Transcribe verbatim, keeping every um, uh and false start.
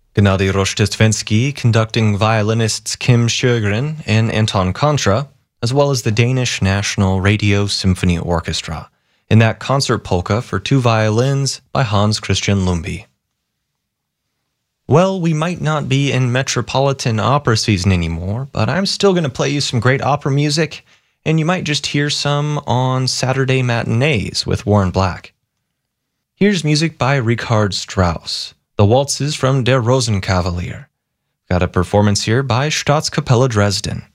Gennady Rojdestvensky conducting violinists Kim Sjögren and Anton Contra, as well as the Danish National Radio Symphony Orchestra, in that concert polka for two violins by Hans Christian Lumby. Well, we might not be in Metropolitan Opera season anymore, but I'm still going to play you some great opera music, and you might just hear some on Saturday matinees with Warren Black. Here's music by Richard Strauss, the waltzes from Der Rosenkavalier. Got a performance here by Staatskapelle Dresden.